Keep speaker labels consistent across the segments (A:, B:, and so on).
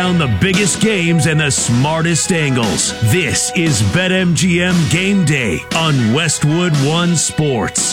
A: down the biggest games and the smartest angles. This is BetMGM Game Day on Westwood One Sports.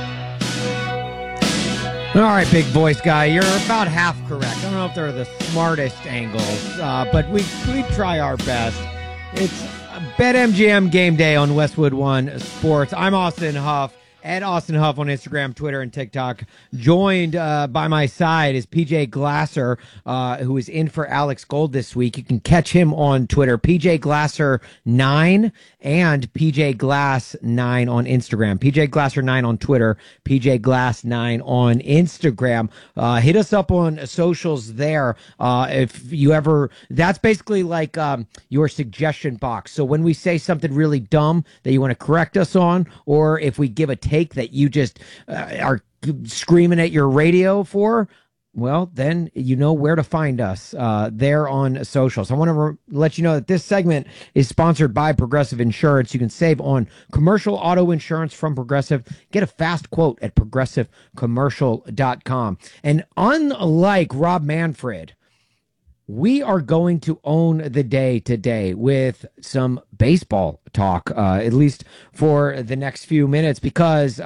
B: All right, big voice guy, you're about half correct. I don't know if they're the smartest angles, but we try our best. It's BetMGM Game Day on Westwood One Sports. I'm Austin Huff. At Austin Huff on Instagram, Twitter, and TikTok. Joined by my side is PJ Glasser, who is in for Alex Gold this week. You can catch him on Twitter, PJ Glasser 9 and PJ Glass 9 on Instagram. PJ Glasser 9 on Twitter, PJ Glass 9 on Instagram. Hit us up on socials there. If you ever, that's basically like your suggestion box. So when we say something really dumb that you want to correct us on, or if we give a take that you just are screaming at your radio for, well, then you know where to find us there on socials. I want to let you know that this segment is sponsored by Progressive Insurance. You can save on commercial auto insurance from Progressive. Get a fast quote at progressivecommercial.com. And unlike Rob Manfred, we are going to own the day today with some baseball talk, at least for the next few minutes, because,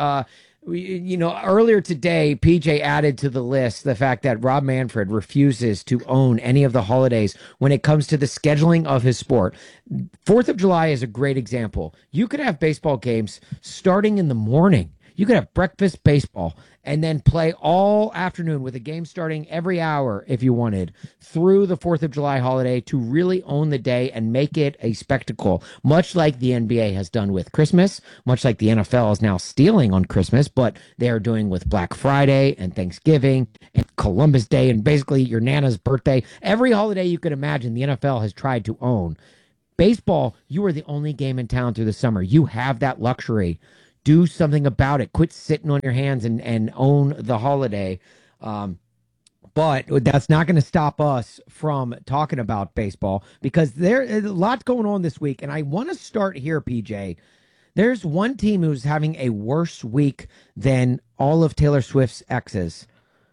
B: earlier today, PJ added to the list the fact that Rob Manfred refuses to own any of the holidays when it comes to the scheduling of his sport. 4th of July is a great example. You could have baseball games starting in the morning. You could have breakfast baseball and then play all afternoon with a game starting every hour if you wanted through the 4th of July holiday to really own the day and make it a spectacle, much like the NBA has done with Christmas, much like the NFL is now stealing on Christmas, but they are doing with Black Friday and Thanksgiving and Columbus Day and basically your Nana's birthday. Every holiday you could imagine the NFL has tried to own. Baseball, you are the only game in town through the summer. You have that luxury. Do something about it. Quit sitting on your hands and own the holiday. But that's not going to stop us from talking about baseball because there's a lot going on this week. And I want to start here, PJ. There's one team who's having a worse week than all of Taylor Swift's exes.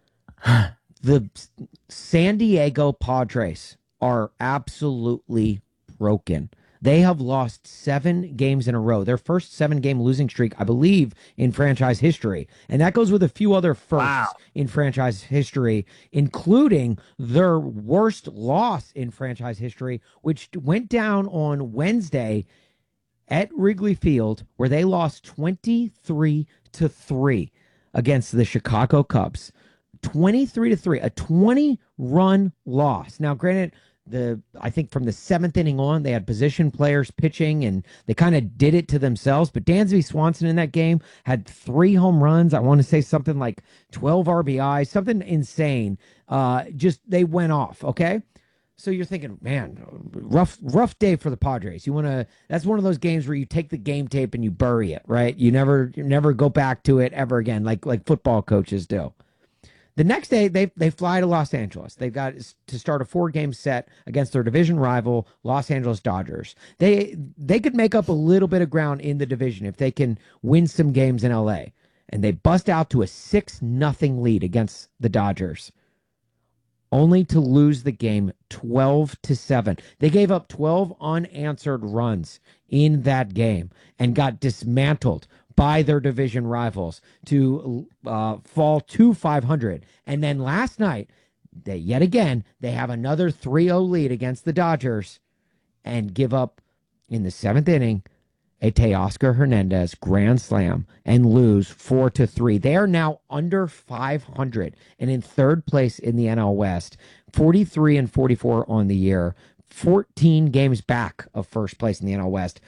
B: The San Diego Padres are absolutely broken. They have lost 7 games in a row. Their first 7-game losing streak, I believe, in franchise history. And that goes with a few other firsts in franchise history, including their worst loss in franchise history, which went down on Wednesday at Wrigley Field, where they lost 23-3 against the Chicago Cubs. 23-3, a 20-run loss. Now, granted, I think from the 7th inning on, they had position players pitching, and they kind of did it to themselves. But Dansby Swanson in that game had 3 home runs. I want to say something like 12 RBIs, something insane. Just they went off. Okay, so you're thinking, man, rough day for the Padres. That's one of those games where you take the game tape and you bury it, right? You never go back to it ever again, like football coaches do. The next day, they fly to Los Angeles. They've got to start a 4-game set against their division rival, Los Angeles Dodgers. They could make up a little bit of ground in the division if they can win some games in L.A. And they bust out to a 6-0 lead against the Dodgers, only to lose the game 12-7. They gave up 12 unanswered runs in that game and got dismantled by their division rivals to fall to 500. And then last night, they have another 3-0 lead against the Dodgers and give up in the 7th inning a Teoscar Hernandez grand slam and lose 4-3. They are now under 500 and in 3rd place in the NL West, 43-44 on the year, 14 games back of 1st place in the NL West.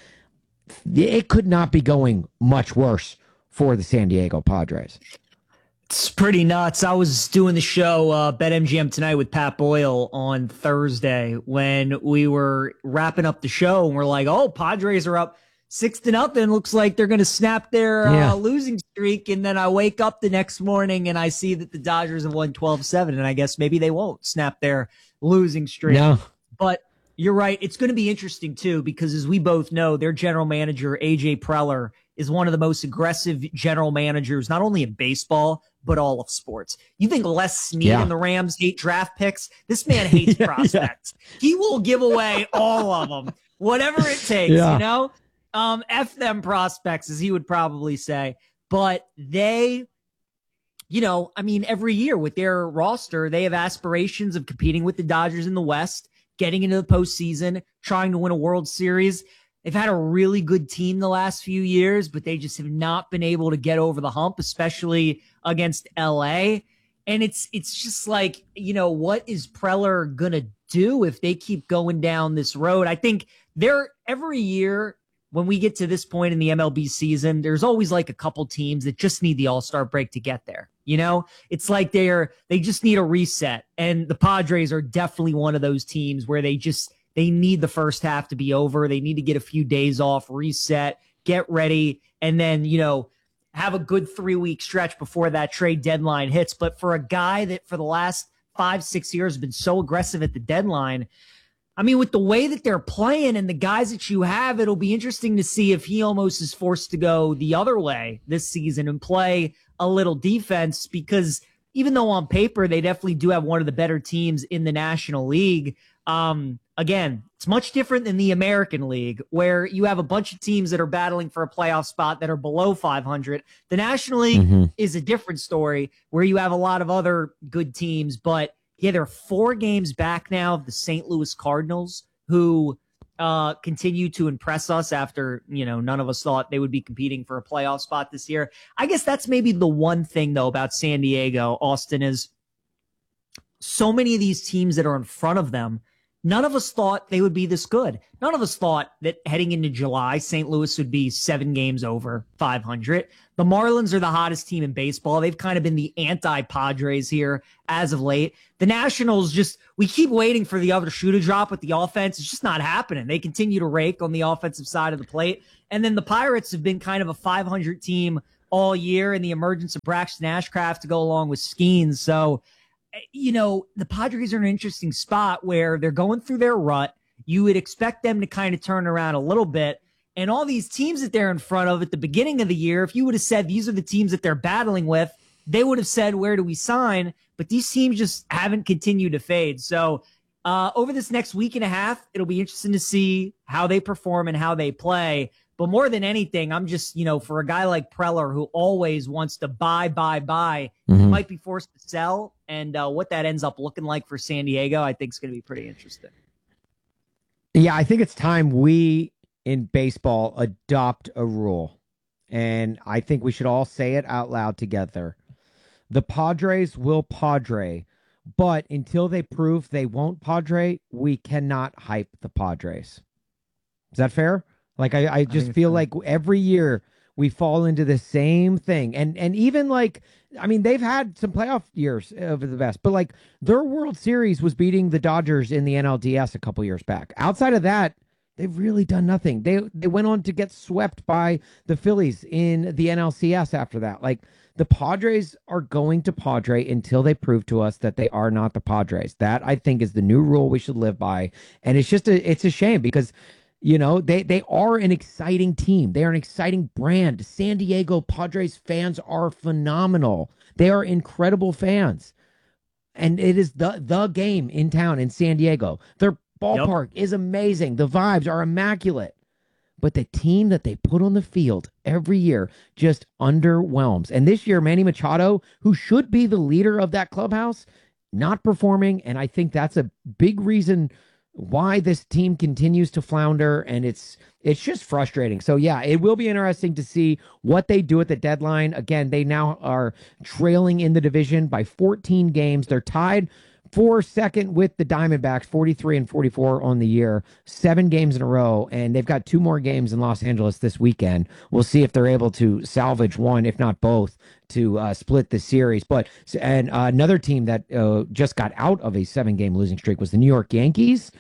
B: It could not be going much worse for the San Diego Padres.
C: It's pretty nuts. I was doing the show BetMGM Tonight with Pat Boyle on Thursday when we were wrapping up the show, and we're like, oh, Padres are up 6-0. Looks like they're going to snap their losing streak. And then I wake up the next morning and I see that the Dodgers have won 12-7, and I guess maybe they won't snap their losing streak.
B: No.
C: But you're right. It's going to be interesting, too, because as we both know, their general manager, AJ Preller, is one of the most aggressive general managers, not only in baseball, but all of sports. You think Les Snead and the Rams hate draft picks? This man hates prospects. He will give away all of them, whatever it takes, you know? F them prospects, as he would probably say. But they, you know, I mean, every year with their roster, they have aspirations of competing with the Dodgers in the West, getting into the postseason, trying to win a World Series. They've had a really good team the last few years, but they just have not been able to get over the hump, especially against LA. And it's just like, you know, what is Preller going to do if they keep going down this road? I think every year when we get to this point in the MLB season, there's always like a couple teams that just need the All-Star break to get there. You know, it's like they just need a reset. And the Padres are definitely one of those teams where they need the first half to be over. They need to get a few days off, reset, get ready, and then, you know, have a good 3-week stretch before that trade deadline hits. But for a guy that for the last 5-6 years has been so aggressive at the deadline, I mean, with the way that they're playing and the guys that you have, it'll be interesting to see if he almost is forced to go the other way this season and play a little defense, because even though on paper they definitely do have one of the better teams in the National League, again, it's much different than the American League, where you have a bunch of teams that are battling for a playoff spot that are below 500. The National League is a different story, where you have a lot of other good teams. But yeah, they're 4 games back now of the St. Louis Cardinals, who continue to impress us after, you know, none of us thought they would be competing for a playoff spot this year. I guess that's maybe the one thing, though, about San Diego, Austin, is so many of these teams that are in front of them, none of us thought they would be this good. None of us thought that heading into July, St. Louis would be 7 games over 500. The Marlins are the hottest team in baseball. They've kind of been the anti-Padres here as of late. The Nationals we keep waiting for the other shoe to drop with the offense. It's just not happening. They continue to rake on the offensive side of the plate. And then the Pirates have been kind of a 500 team all year, and the emergence of Braxton Ashcraft to go along with Skeens. So, you know, the Padres are in an interesting spot where they're going through their rut. You would expect them to kind of turn around a little bit. And all these teams that they're in front of at the beginning of the year, if you would have said these are the teams that they're battling with, they would have said, where do we sign? But these teams just haven't continued to fade. So over this next week and a half, it'll be interesting to see how they perform and how they play. But more than anything, I'm just, you know, for a guy like Preller who always wants to buy, he might be forced to sell. And what that ends up looking like for San Diego, I think is going to be pretty interesting.
B: Yeah, I think it's time we in baseball adopt a rule. And I think we should all say it out loud together. The Padres will Padre, but until they prove they won't Padre, we cannot hype the Padres. Is that fair? Like, I just feel like every year we fall into the same thing. And even like, I mean, they've had some playoff years over the best, but like their World Series was beating the Dodgers in the NLDS a couple years back. Outside of that, they've really done nothing. They went on to get swept by the Phillies in the NLCS after that. Like, the Padres are going to Padre until they prove to us that they are not the Padres. That, I think, is the new rule we should live by. And it's just it's a shame because, you know, they are an exciting team. They are an exciting brand. San Diego Padres fans are phenomenal. They are incredible fans. And it is the game in town in San Diego. Their ballpark is amazing. The vibes are immaculate. But the team that they put on the field every year just underwhelms. And this year, Manny Machado, who should be the leader of that clubhouse, not performing. And I think that's a big reason why this team continues to flounder. And it's just frustrating. So, yeah, it will be interesting to see what they do at the deadline. Again, they now are trailing in the division by 14 games. They're tied for second with the Diamondbacks, 43-44 on the year, 7 games in a row, and they've got 2 more games in Los Angeles this weekend. We'll see if they're able to salvage one, if not both, to split the series. But another team that just got out of a 7-game losing streak was the New York Yankees.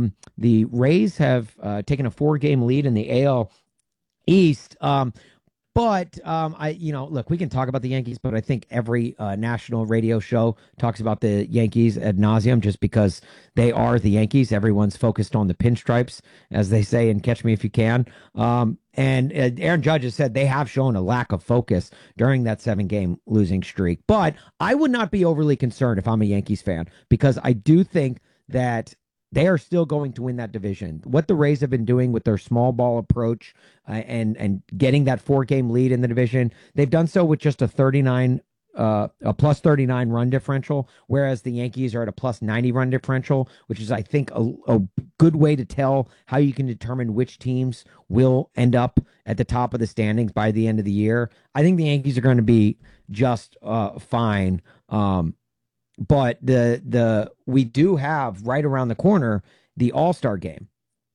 B: The Rays have taken a 4-game lead in the AL East. But look, we can talk about the Yankees, but I think every national radio show talks about the Yankees ad nauseum just because they are the Yankees. Everyone's focused on the pinstripes, as they say in Catch Me If You Can. And Aaron Judge has said they have shown a lack of focus during that 7-game losing streak. But I would not be overly concerned if I'm a Yankees fan, because I do think that they are still going to win that division. What the Rays have been doing with their small ball approach and getting that 4-game lead in the division, they've done so with just a plus 39 run differential, whereas the Yankees are at a plus 90 run differential, which is, I think, a good way to tell how you can determine which teams will end up at the top of the standings by the end of the year. I think the Yankees are going to be just fine. But we do have right around the corner the All-Star game,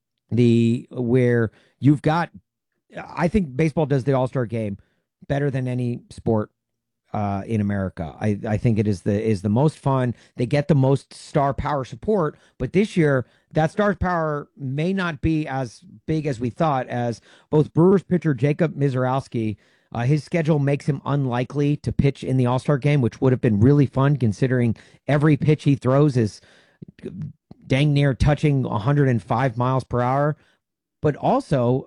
B: where you've got. I think baseball does the All-Star game better than any sport in America. I think it is the most fun. They get the most star power support, but this year that star power may not be as big as we thought. As both Brewers pitcher Jacob Misiorowski. His schedule makes him unlikely to pitch in the All-Star game, which would have been really fun considering every pitch he throws is dang near touching 105 miles per hour. But also,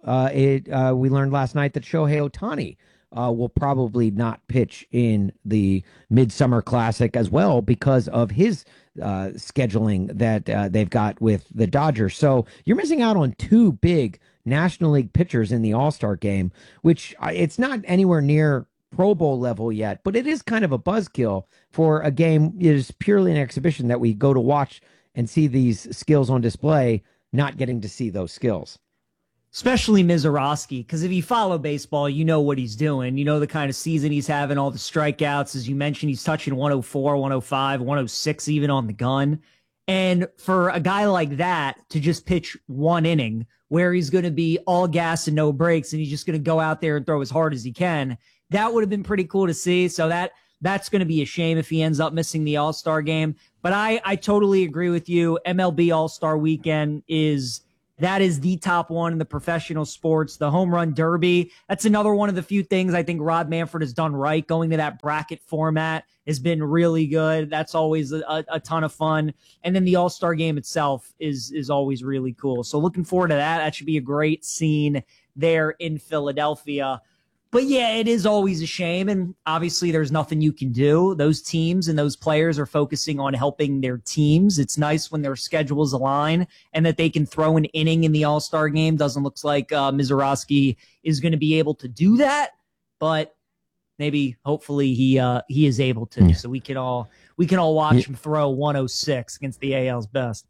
B: we learned last night that Shohei Ohtani will probably not pitch in the Midsummer Classic as well because of his scheduling that they've got with the Dodgers. So you're missing out on 2 big National League pitchers in the All-Star game, which it's not anywhere near Pro Bowl level yet, but it is kind of a buzzkill for a game. It is purely an exhibition that we go to watch and see these skills on display, not getting to see those skills.
C: Especially Misiorowski, because if you follow baseball, you know what he's doing. You know the kind of season he's having, all the strikeouts. As you mentioned, he's touching 104, 105, 106 even on the gun. And for a guy like that to just pitch 1 inning where he's going to be all gas and no brakes and he's just going to go out there and throw as hard as he can, that would have been pretty cool to see. So that's going to be a shame if he ends up missing the All-Star game. But I totally agree with you. MLB All-Star Weekend is the top one in the professional sports. The Home Run Derby, that's another one of the few things I think Rob Manfred has done right. Going to that bracket format has been really good. That's always a ton of fun. And then the All-Star game itself is always really cool. So looking forward to that. That should be a great scene there in Philadelphia. But yeah, it is always a shame, and obviously there's nothing you can do. Those teams and those players are focusing on helping their teams. It's nice when their schedules align and that they can throw an inning in the All-Star game. Doesn't look like Misiorowski is going to be able to do that, but maybe, hopefully, he is able to. Yeah. So we can all watch him throw 106 against the AL's best.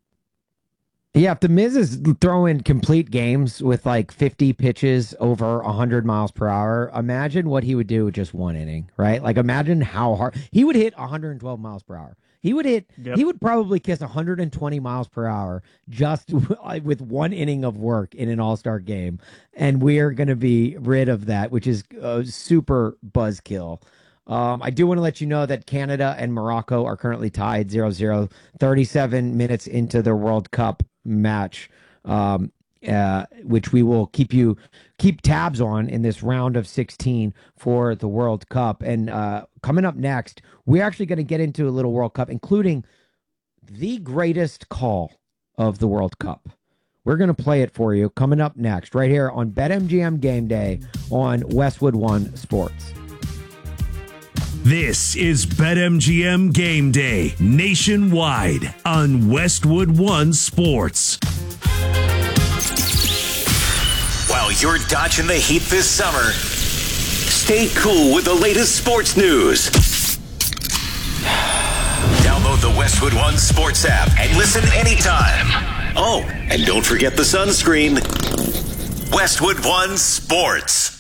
B: Yeah, if the Miz is throwing complete games with like 50 pitches over 100 miles per hour, imagine what he would do with just 1 inning, right? Like, imagine how hard he would hit 112 miles per hour. He would probably kiss 120 miles per hour just with 1 inning of work in an All-Star game. And we are going to be rid of that, which is a super buzzkill. I do want to let you know that Canada and Morocco are currently tied 0-0, 37 minutes into the World Cup match, which we will keep tabs on in this round of 16 for the World Cup. And coming up next, we're actually going to get into a little World Cup, including the greatest call of the World Cup. We're going to play it for you coming up next, right here on BetMGM Game Day on Westwood One Sports.
A: This is BetMGM Game Day nationwide on Westwood One Sports.
D: While you're dodging the heat this summer, stay cool with the latest sports news. Download the Westwood One Sports app and listen anytime. Oh, and don't forget the sunscreen. Westwood One Sports.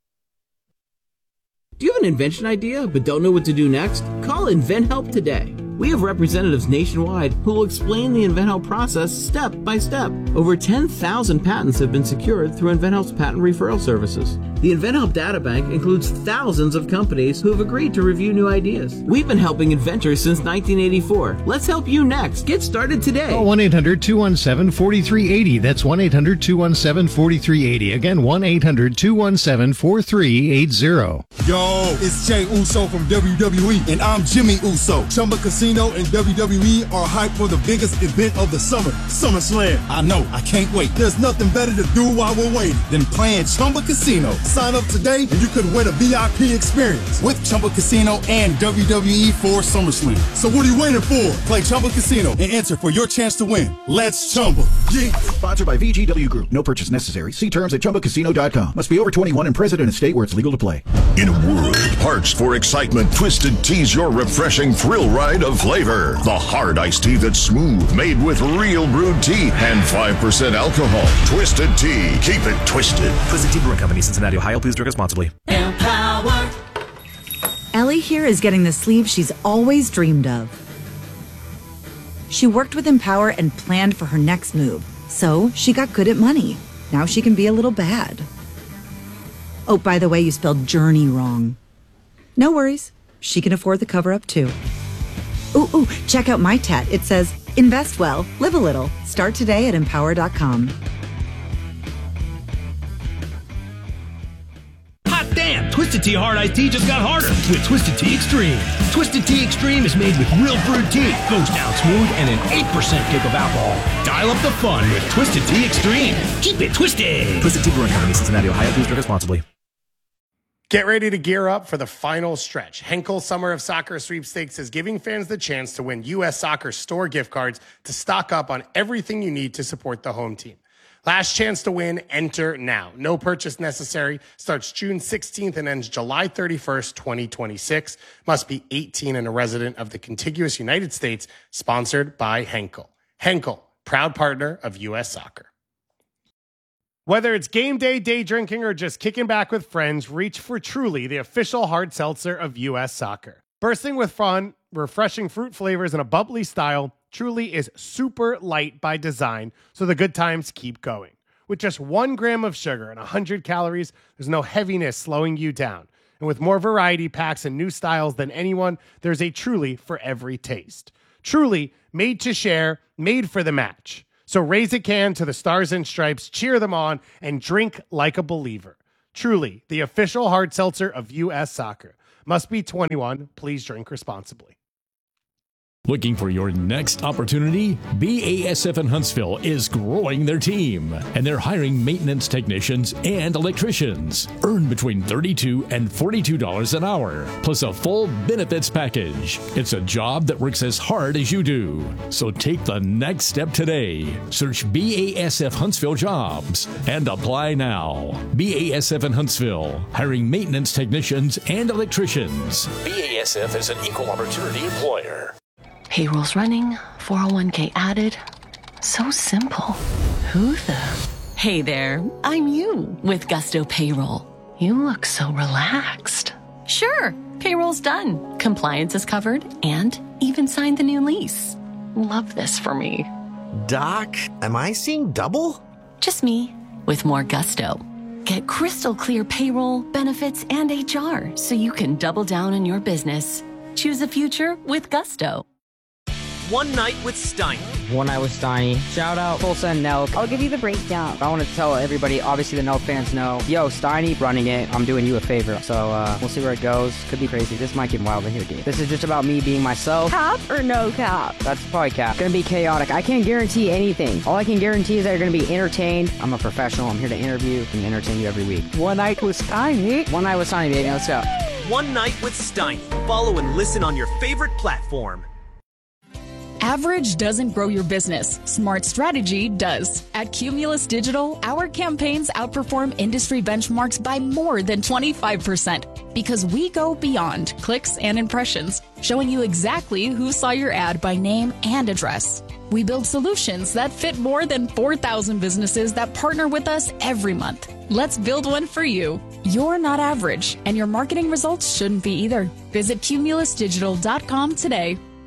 E: Do you have an invention idea but don't know what to do next? Call InventHelp today. We have representatives nationwide who will explain the InventHelp process step by step. Over 10,000 patents have been secured through InventHelp's patent referral services. The InventHelp Databank includes thousands of companies who have agreed to review new ideas. We've been helping inventors since 1984. Let's help you next. Get started today.
F: Call 1-800-217-4380. That's 1-800-217-4380. Again, 1-800-217-4380.
G: Yo, it's Jay Uso from WWE, and I'm Jimmy Uso. Chumba Casino and WWE are hyped for the biggest event of the summer, SummerSlam. I know, I can't wait. There's nothing better to do while we're waiting than playing Chumba Casino. Sign up today and you could win a VIP experience with Chumba Casino and WWE for SummerSlam. So what are you waiting for? Play Chumba Casino and enter for your chance to win. Let's Chumba. Yeah.
H: Sponsored by VGW Group. No purchase necessary. See terms at ChumbaCasino.com. Must be over 21 and present in a state where it's legal to play.
I: In a world parched for excitement, Twisted Tea's your refreshing thrill ride of flavor. The hard iced tea that's smooth, made with real brewed tea and 5% alcohol. Twisted Tea. Keep it twisted.
J: Twisted Tea Brewing Company, Cincinnati, Ohio. Please drink responsibly.
K: Empower. Ellie here is getting the sleeve she's always dreamed of. She worked with Empower and planned for her next move. So she got good at money. Now she can be a little bad. Oh, by the way, you spelled journey wrong. No worries. She can afford the cover-up, too. Ooh, check out my tat. It says, invest well, live a little. Start today at empower.com.
L: Hot damn! Twisted Tea Hard Iced Tea just got harder with Twisted Tea Extreme. Twisted Tea Extreme is made with real brewed tea, goes down smooth, and an 8% kick of alcohol. Dial up the fun with Twisted Tea Extreme. Keep it twisted!
J: Twisted Tea Brewing Company, Cincinnati, Ohio. Please drink responsibly.
M: Get ready to gear up for the final stretch. Henkel Summer of Soccer Sweepstakes is giving fans the chance to win U.S. Soccer store gift cards to stock up on everything you need to support the home team. Last chance to win, enter now. No purchase necessary. Starts June 16th and ends July 31st, 2026. Must be 18 and a resident of the contiguous United States. Sponsored by Henkel. Henkel, proud partner of U.S. Soccer. Whether it's game day, day drinking, or just kicking back with friends, reach for Truly, the official hard seltzer of U.S. Soccer. Bursting with fun, refreshing fruit flavors, and a bubbly style, Truly is super light by design, so the good times keep going. With just 1 gram of sugar and 100 calories, there's no heaviness slowing you down. And with more variety packs and new styles than anyone, there's a Truly for every taste. Truly, made to share, made for the match. So raise a can to the Stars and Stripes, cheer them on, and drink like a believer. Truly, the official hard seltzer of U.S. Soccer. Must be 21. Please drink responsibly.
N: Looking for your next opportunity? BASF in Huntsville is growing their team, and they're hiring maintenance technicians and electricians. Earn between $32 and $42 an hour, plus a full benefits package. It's a job that works as hard as you do. So take the next step today. Search BASF Huntsville Jobs and apply now. BASF in Huntsville, hiring maintenance technicians and electricians. BASF is an equal opportunity employer.
O: Payroll's running, 401k added. So simple. Who the? Hey there, I'm you with Gusto Payroll. You look so relaxed. Sure, payroll's done. Compliance is covered and even signed the new lease. Love this for me.
P: Doc, am I seeing double?
O: Just me with more Gusto. Get crystal clear payroll, benefits, and HR so you can double down on your business. Choose a future with Gusto.
Q: One Night with Steiny.
R: One Night with Steiny. Shout out Tulsa and Nelk.
S: I'll give you the breakdown.
R: I want to tell everybody, obviously the Nelk fans know, yo, Steiny running it. I'm doing you a favor. So we'll see where it goes. Could be crazy. This might get wild in here, dude. This is just about me being myself.
S: Cap or no cap?
R: That's probably cap. Gonna be chaotic. I can't guarantee anything. All I can guarantee is that you're gonna be entertained. I'm a professional. I'm here to interview and entertain you every week.
S: One Night with Steiny.
R: One Night with Steiny, baby. Let's go.
Q: One Night with Steiny. Follow and listen on your favorite platform.
T: Average doesn't grow your business. Smart strategy does. At Cumulus Digital, our campaigns outperform industry benchmarks by more than 25% because we go beyond clicks and impressions, showing you exactly who saw your ad by name and address. We build solutions that fit more than 4,000 businesses that partner with us every month. Let's build one for you. You're not average, and your marketing results shouldn't be either. Visit cumulusdigital.com today.